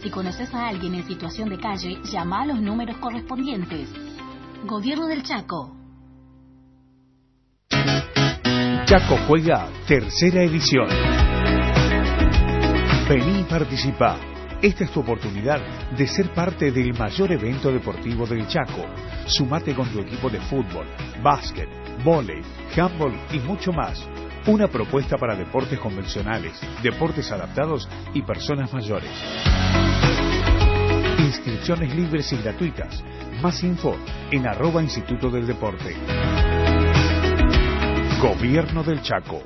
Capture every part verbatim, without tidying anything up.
Si conoces a alguien en situación de calle, llama a los números correspondientes. Gobierno del Chaco. Chaco Juega, tercera edición. Vení y participá. Esta es tu oportunidad de ser parte del mayor evento deportivo del Chaco. Sumate con tu equipo de fútbol, básquet, vóley, handball y mucho más. Una propuesta para deportes convencionales, deportes adaptados y personas mayores. Inscripciones libres y gratuitas. Más info en arroba Instituto del Deporte. Gobierno del Chaco.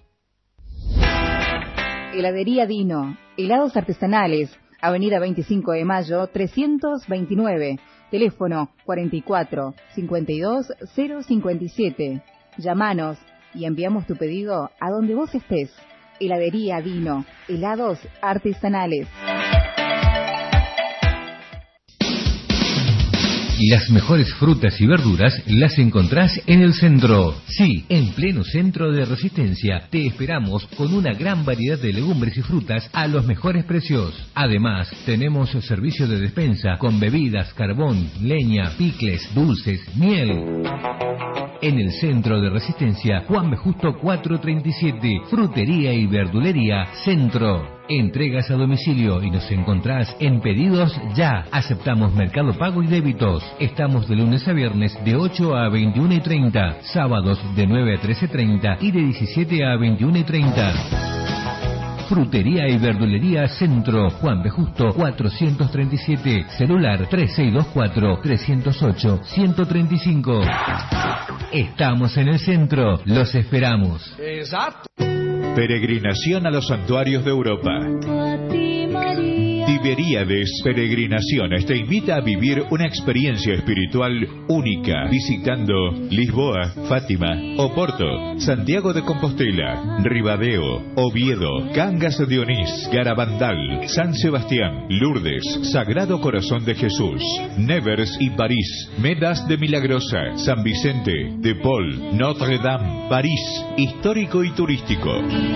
Heladería Dino. Helados artesanales. Avenida veinticinco de Mayo, trescientos veintinueve. Teléfono cuarenta y cuatro, cincuenta y dos, cero cincuenta y siete. Llámanos y enviamos tu pedido a donde vos estés. Heladería Dino. Helados artesanales. Las mejores frutas y verduras las encontrás en el centro. Sí, en pleno centro de Resistencia. Te esperamos con una gran variedad de legumbres y frutas a los mejores precios. Además, tenemos servicio de despensa con bebidas, carbón, leña, picles, dulces, miel. En el centro de Resistencia, Juan B. Justo cuatrocientos treinta y siete. Frutería y verdulería Centro. Entregas a domicilio y nos encontrás en Pedidos Ya. Aceptamos Mercado Pago y débitos. Estamos de lunes a viernes de ocho a veintiuna y treinta. Sábados de nueve a trece y treinta y de diecisiete a veintiuna y treinta. Frutería y verdulería Centro. Juan B. Justo cuatrocientos treinta y siete. Celular tres seis dos cuatro, tres cero ocho, uno tres cinco. Estamos en el centro. Los esperamos. Exacto. Peregrinación a los santuarios de Europa. Tiberíades Peregrinaciones te invita a vivir una experiencia espiritual única visitando Lisboa, Fátima, Oporto, Santiago de Compostela, Ribadeo, Oviedo, Cangas de Onís, Garabandal, San Sebastián, Lourdes, Sagrado Corazón de Jesús, Nevers y París, Medas de Milagrosa, San Vicente, De Paul, Notre Dame, París, histórico y turístico.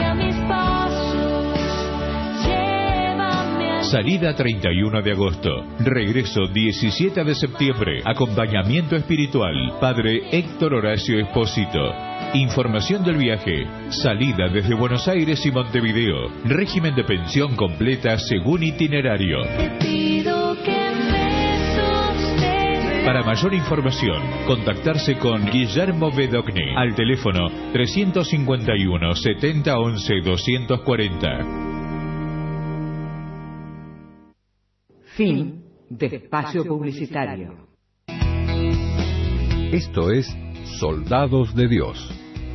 Salida treinta y uno de agosto. Regreso diecisiete de septiembre. Acompañamiento espiritual. Padre Héctor Horacio Espósito. Información del viaje. Salida desde Buenos Aires y Montevideo. Régimen de pensión completa según itinerario. Para mayor información, contactarse con Guillermo Bedogni al teléfono trescientos cincuenta y uno, setenta, once, doscientos cuarenta. Fin de espacio publicitario. Esto es Soldados de Dios.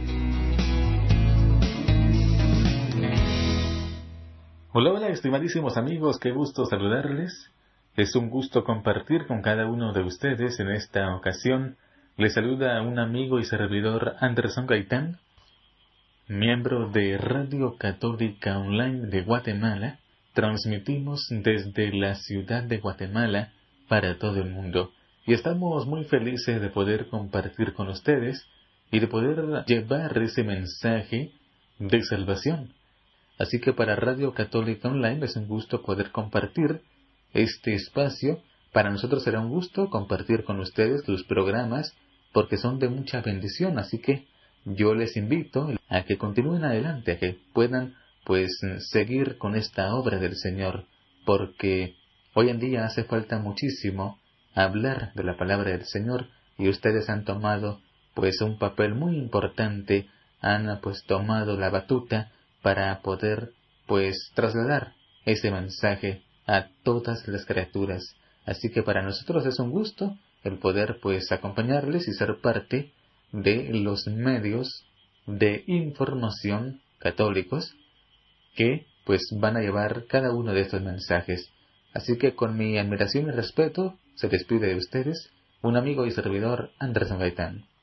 Hola, hola, estimadísimos amigos, qué gusto saludarles. Es un gusto compartir con cada uno de ustedes en esta ocasión. Les saluda un amigo y servidor Anderson Gaitán, miembro de Radio Católica Online de Guatemala. Transmitimos desde la ciudad de Guatemala para todo el mundo y estamos muy felices de poder compartir con ustedes y de poder llevar ese mensaje de salvación. Así que para Radio Católica Online es un gusto poder compartir este espacio. Para nosotros será un gusto compartir con ustedes los programas porque son de mucha bendición. Así que yo les invito a que continúen adelante, a que puedan pues seguir con esta obra del Señor, porque hoy en día hace falta muchísimo hablar de la palabra del Señor y ustedes han tomado pues un papel muy importante, han pues tomado la batuta para poder pues trasladar ese mensaje a todas las criaturas. Así que para nosotros es un gusto el poder pues acompañarles y ser parte de los medios de información católicos que pues van a llevar cada uno de estos mensajes. Así que con mi admiración y respeto se despide de ustedes un amigo y servidor Anderson Gaitán.